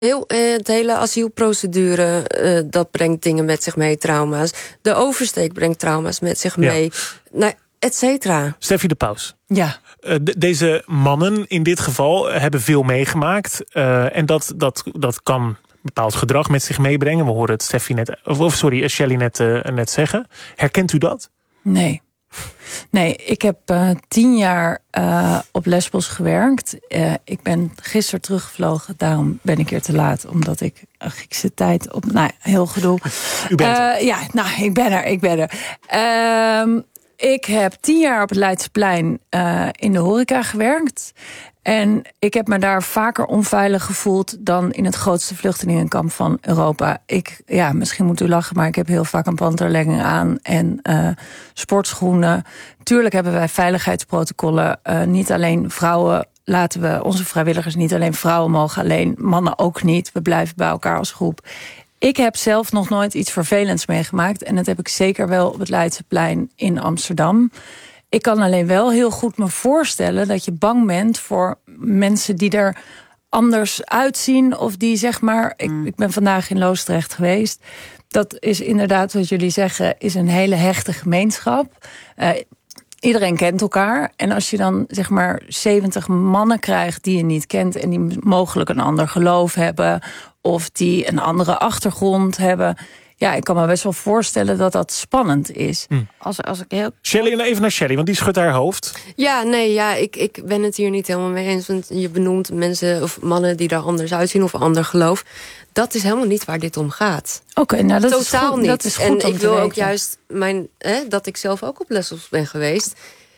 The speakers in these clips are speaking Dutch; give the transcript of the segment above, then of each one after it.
Het hele asielprocedure, dat brengt dingen met zich mee, trauma's. De oversteek brengt trauma's met zich mee. Nou, et cetera. Steffi de Paus. Ja. Deze mannen in dit geval hebben veel meegemaakt. En dat kan bepaald gedrag met zich meebrengen. We horen het Shelley net zeggen. Herkent u dat? Nee, ik heb 10 jaar op Lesbos gewerkt. Ik ben gisteren teruggevlogen. Daarom ben ik hier te laat. Omdat ik een Griekse tijd op... heel gedoe. U bent er. Ik ben er. Ik heb 10 jaar op het Leidseplein in de horeca gewerkt. En ik heb me daar vaker onveilig gevoeld dan in het grootste vluchtelingenkamp van Europa. Misschien moet u lachen, maar ik heb heel vaak een panterlegging aan en sportschoenen. Tuurlijk hebben wij veiligheidsprotocollen. Niet alleen vrouwen, laten we onze vrijwilligers niet alleen vrouwen mogen, alleen mannen ook niet. We blijven bij elkaar als groep. Ik heb zelf nog nooit iets vervelends meegemaakt. En dat heb ik zeker wel op het Leidseplein in Amsterdam. Ik kan alleen wel heel goed me voorstellen dat je bang bent voor mensen die er anders uitzien. Of die zeg maar... Ik ben vandaag in Loosdrecht geweest. Dat is inderdaad wat jullie zeggen, is een hele hechte gemeenschap. Iedereen kent elkaar. En als je dan zeg maar 70 mannen krijgt die je niet kent en die mogelijk een ander geloof hebben of die een andere achtergrond hebben. Ja, ik kan me best wel voorstellen dat dat spannend is. Als ik heel... Shelley, even naar Shelley, want die schudt haar hoofd. Ik ben het hier niet helemaal mee eens. Want je benoemt mensen of mannen die er anders uitzien of ander geloof. Dat is helemaal niet waar dit om gaat. Oké, nou dat totaal is goed, niet. Dat is goed en ik wil weten. ook juist dat ik zelf ook op Lesbos ben geweest.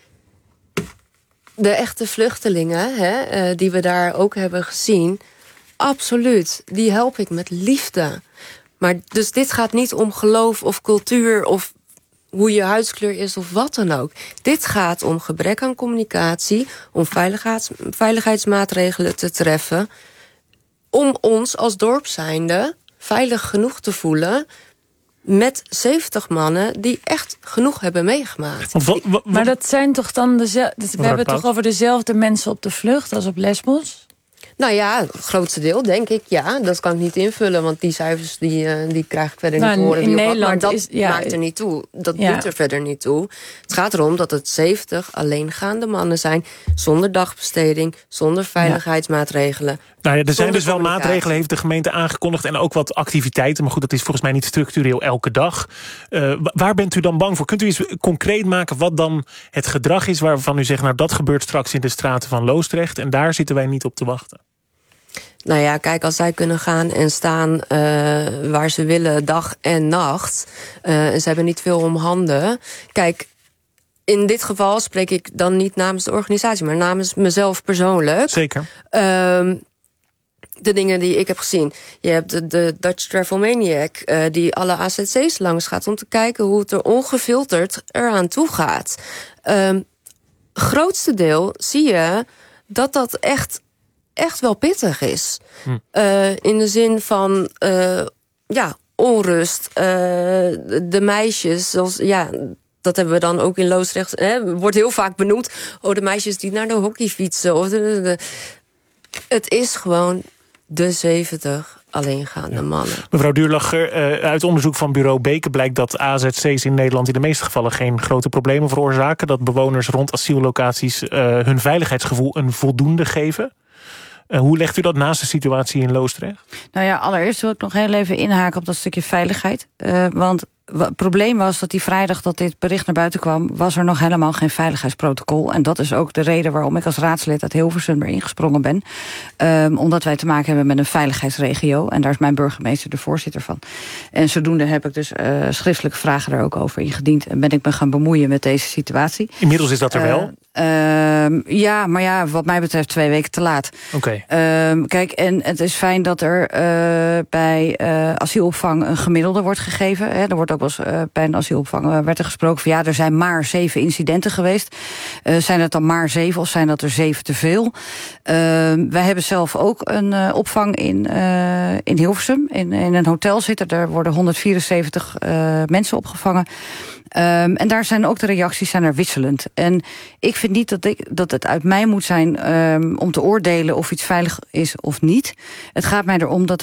De echte vluchtelingen, die we daar ook hebben gezien, absoluut, die help ik met liefde. Maar dus dit gaat niet om geloof of cultuur of hoe je huidskleur is of wat dan ook. Dit gaat om gebrek aan communicatie, om veiligheidsmaatregelen te treffen, om ons als dorp zijnde veilig genoeg te voelen met 70 mannen die echt genoeg hebben meegemaakt. Maar dat zijn toch dan we hebben het toch over dezelfde mensen op de vlucht als op Lesbos? Nou ja, het grootste deel, denk ik, ja. Dat kan ik niet invullen, want die cijfers die krijg ik verder niet te horen. In Nederland maar dat maakt er niet toe. Dat doet er verder niet toe. Het gaat erom dat het 70 alleengaande mannen zijn, zonder dagbesteding, zonder veiligheidsmaatregelen. Nou ja, er zijn dus wel maatregelen, heeft de gemeente aangekondigd, en ook wat activiteiten. Maar goed, dat is volgens mij niet structureel elke dag. Waar bent u dan bang voor? Kunt u eens concreet maken wat dan het gedrag is waarvan u zegt, nou dat gebeurt straks in de straten van Loosdrecht en daar zitten wij niet op te wachten? Nou ja, kijk, als zij kunnen gaan en staan waar ze willen, dag en nacht, en ze hebben niet veel om handen. Kijk, in dit geval spreek ik dan niet namens de organisatie, maar namens mezelf persoonlijk. Zeker. De dingen die ik heb gezien. Je hebt de Dutch Travel Maniac, die alle AZC's langs gaat om te kijken hoe het er ongefilterd eraan toe gaat. Grootste deel zie je dat echt wel pittig is. In de zin van onrust. De meisjes, zoals dat hebben we dan ook in Loosdrecht. Wordt heel vaak benoemd. De meisjes die naar de hockey fietsen. Of het is gewoon de 70 alleengaande mannen. Mevrouw Duurlacher, uit onderzoek van bureau Beke blijkt dat AZC's in Nederland in de meeste gevallen geen grote problemen veroorzaken. Dat bewoners rond asiellocaties hun veiligheidsgevoel een voldoende geven. Hoe legt u dat naast de situatie in Loosdrecht? Nou ja, allereerst wil ik nog heel even inhaken op dat stukje veiligheid. Want het probleem was dat die vrijdag dat dit bericht naar buiten kwam, was er nog helemaal geen veiligheidsprotocol. En dat is ook de reden waarom ik als raadslid uit Hilversum erin gesprongen ben. Omdat wij te maken hebben met een veiligheidsregio. En daar is mijn burgemeester de voorzitter van. En zodoende heb ik dus schriftelijke vragen daar ook over ingediend. En ben ik me gaan bemoeien met deze situatie. Inmiddels is dat er wel? Maar wat mij betreft 2 weken te laat. Oké. Kijk, en het is fijn dat er bij asielopvang een gemiddelde wordt gegeven. Er wordt ook wel eens bij een asielopvang werd er gesproken van er zijn maar 7 incidenten geweest. Zijn het dan maar 7 of zijn dat er 7 te veel? Wij hebben zelf ook een opvang in Hilversum. In een hotel zitten. Daar worden 174 mensen opgevangen. En daar zijn ook de reacties zijn wisselend. En ik vind niet dat het uit mij moet zijn om te oordelen of iets veilig is of niet. Het gaat mij erom dat